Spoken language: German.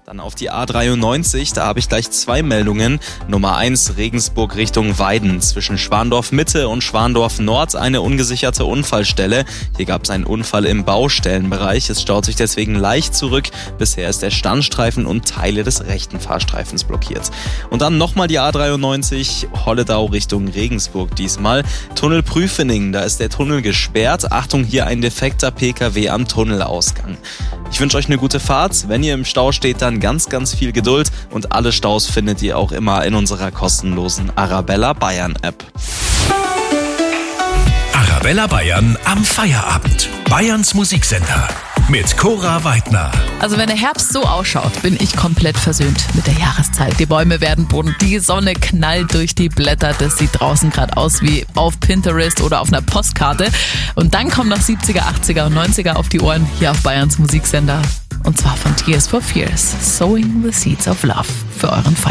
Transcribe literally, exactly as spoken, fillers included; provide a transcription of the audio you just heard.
Dann auf die A dreiundneunzig, da habe ich gleich zwei Meldungen. Nummer eins, Regensburg Richtung Weiden. Zwischen Schwandorf Mitte und Schwandorf Nord eine ungesicherte Unfallstelle. Hier gab es einen Unfall im Baustellenbereich. Es staut sich deswegen leicht zurück. Bisher ist der Standstreifen und Teile des rechten Fahrstreifens blockiert. Und dann nochmal die A dreiundneunzig, Holledau Richtung Regensburg diesmal. Tunnel Prüfening, da ist der Tunnel gesperrt. Achtung, hier ein defekter P K W am Tunnelausgang. Ich wünsche euch eine gute Fahrt. Wenn ihr im Stau steht, dann ganz, ganz viel Geduld. Und alle Staus findet ihr auch immer in unserer kostenlosen Arabella Bayern App. Arabella Bayern am Feierabend. Bayerns Musiksender mit Cora Weidner. Also wenn der Herbst so ausschaut, bin ich komplett versöhnt mit der Jahreszeit. Die Bäume werden bunt, die Sonne knallt durch die Blätter. Das sieht draußen gerade aus wie auf Pinterest oder auf einer Postkarte. Und dann kommen noch siebziger, achtziger und neunziger auf die Ohren hier auf Bayerns Musiksender. Und zwar von Tears for Fears. Sowing the Seeds of Love für euren Feierabend.